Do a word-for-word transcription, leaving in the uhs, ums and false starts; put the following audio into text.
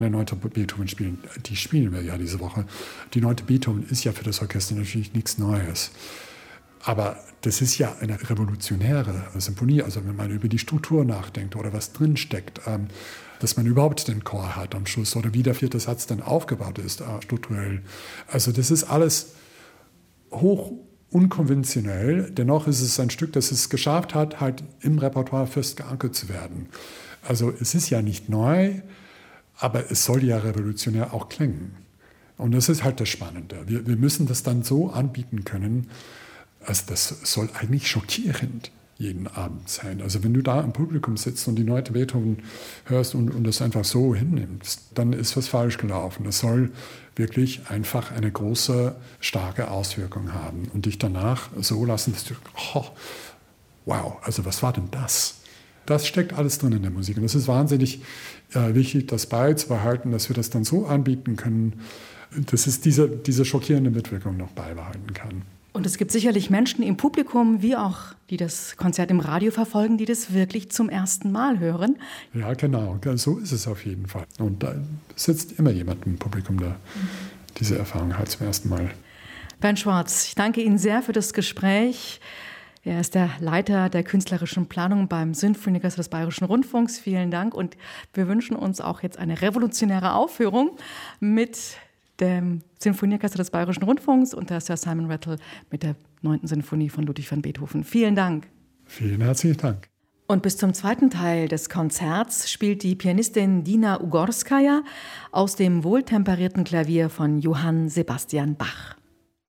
Der neunte Beethoven spielen, die spielen wir ja diese Woche. Die neunte Beethoven ist ja für das Orchester natürlich nichts Neues. Aber das ist ja eine revolutionäre Symphonie. Also wenn man über die Struktur nachdenkt oder was drinsteckt, ähm, dass man überhaupt den Chor hat am Schluss oder wie der vierte Satz dann aufgebaut ist, äh, strukturell. Also das ist alles hoch unkonventionell. Dennoch ist es ein Stück, das es geschafft hat, halt im Repertoire fest geankert zu werden. Also es ist ja nicht neu, aber es soll ja revolutionär auch klingen. Und das ist halt das Spannende. Wir, wir müssen das dann so anbieten können, also das soll eigentlich schockierend jeden Abend sein. Also wenn du da im Publikum sitzt und die neunte Beethoven hörst und, und das einfach so hinnimmst, dann ist was falsch gelaufen. Das soll wirklich einfach eine große, starke Auswirkung haben und dich danach so lassen, dass du, oh, wow, also was war denn das? Das steckt alles drin in der Musik. Und es ist wahnsinnig äh, wichtig, das beizubehalten, dass wir das dann so anbieten können, dass es diese, diese schockierende Mitwirkung noch beibehalten kann. Und es gibt sicherlich Menschen im Publikum, wie auch die das Konzert im Radio verfolgen, die das wirklich zum ersten Mal hören. Ja, genau. So ist es auf jeden Fall. Und da sitzt immer jemand im Publikum, der diese Erfahrung hat zum ersten Mal. Bernd Schwarz, ich danke Ihnen sehr für das Gespräch. Er ist der Leiter der künstlerischen Planung beim Sinfonieorchester des Bayerischen Rundfunks. Vielen Dank. Und wir wünschen uns auch jetzt eine revolutionäre Aufführung mit dem Sinfonieorchester des Bayerischen Rundfunks und der Sir Simon Rattle mit der neunten Sinfonie von Ludwig van Beethoven. Vielen Dank. Vielen herzlichen Dank. Und bis zum zweiten Teil des Konzerts spielt die Pianistin Dina Ugorskaja aus dem wohltemperierten Klavier von Johann Sebastian Bach.